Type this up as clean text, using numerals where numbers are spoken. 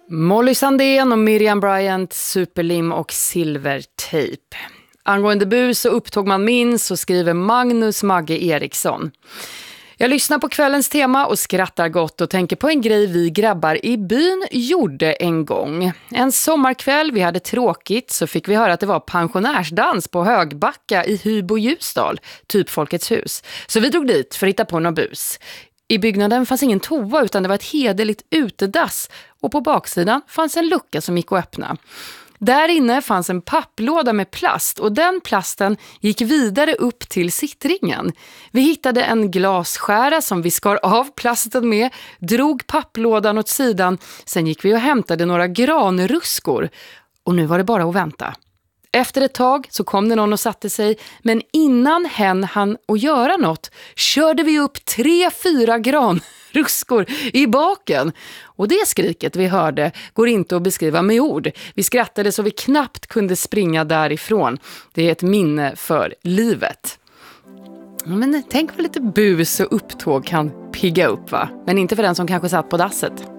Molly Sandén och Miriam Bryant, Superlim och Silvertejp. Angående bus och upptåg man minns så skriver Magnus Magge Eriksson. Jag lyssnar på kvällens tema och skrattar gott och tänker på en grej vi grabbar i byn gjorde en gång. En sommarkväll, vi hade tråkigt, så fick vi höra att det var pensionärsdans på Högbacka i Hybo Ljusdal, typ Folkets hus. Så vi drog dit för att hitta på någon bus. I byggnaden fanns ingen toa utan det var ett hederligt utedass och på baksidan fanns en lucka som gick att öppna. Där inne fanns en papplåda med plast och den plasten gick vidare upp till sittringen. Vi hittade en glasskära som vi skar av plasten med, drog papplådan åt sidan, sen gick vi och hämtade några granruskor och nu var det bara att vänta. Efter ett tag så kom det någon och satte sig, men innan hen hann att göra något körde vi upp 3-4 granruskor i baken. Och det skriket vi hörde går inte att beskriva med ord. Vi skrattade så vi knappt kunde springa därifrån. Det är ett minne för livet. Men tänk vad lite bus och upptåg kan pigga upp, va? Men inte för den som kanske satt på dasset.